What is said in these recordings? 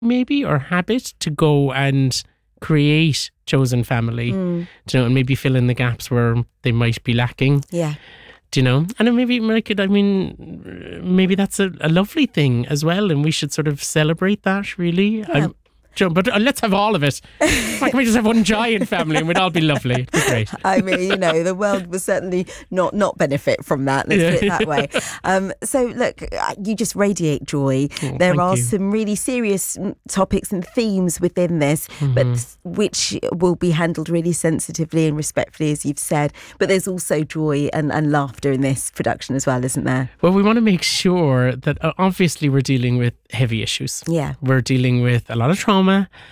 maybe, or habit to go and create chosen family, you know, and maybe fill in the gaps where they might be lacking. Yeah. Do you know? And maybe maybe that's a lovely thing as well, and we should sort of celebrate that, really. Yeah. But let's have all of it. Why can't we just have one giant family and we'd all be lovely? It'd be great. I mean, you know, the world will certainly not benefit from that. Let's put it that way. So, look, you just radiate joy. There are some really serious topics and themes within this, but which will be handled really sensitively and respectfully, as you've said. But there's also joy and laughter in this production as well, isn't there? Well, we want to make sure that obviously we're dealing with heavy issues. Yeah. We're dealing with a lot of trauma.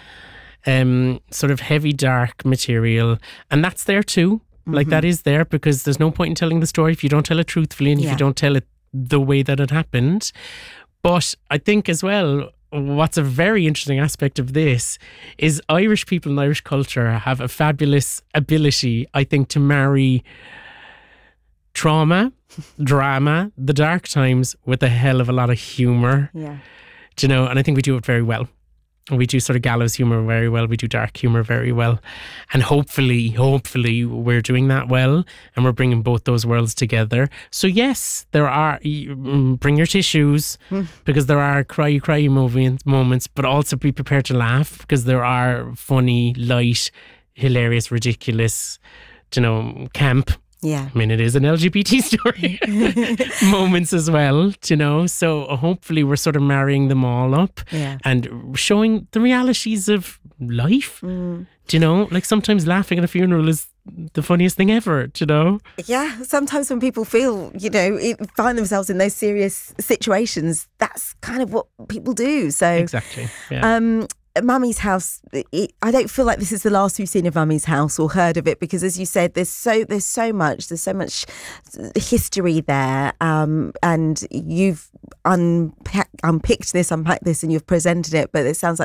Sort of heavy, dark material, and that's there too. Like, that is there, because there's no point in telling the story if you don't tell it truthfully and if you don't tell it the way that it happened. But I think as well, what's a very interesting aspect of this is Irish people and Irish culture have a fabulous ability, I think, to marry trauma, drama, the dark times with a hell of a lot of humour. Yeah. Do you know? And I think we do it very well. We do sort of gallows humour very well. We do dark humour very well. And hopefully we're doing that well, and we're bringing both those worlds together. So yes, there are, bring your tissues, because there are cry moments, but also be prepared to laugh, because there are funny, light, hilarious, ridiculous, you know, camp. Yeah. I mean, it is an LGBT story. Moments as well, you know. So hopefully we're sort of marrying them all up and showing the realities of life. Do you know? Like, sometimes laughing at a funeral is the funniest thing ever, do you know? Yeah. Sometimes when people feel, you know, find themselves in those serious situations, that's kind of what people do. So exactly. Yeah. Mummy's House, I don't feel like this is the last we've seen of Mummy's House or heard of it, because, as you said, there's so much history there, and you've unpacked this and you've presented it, but it sounds like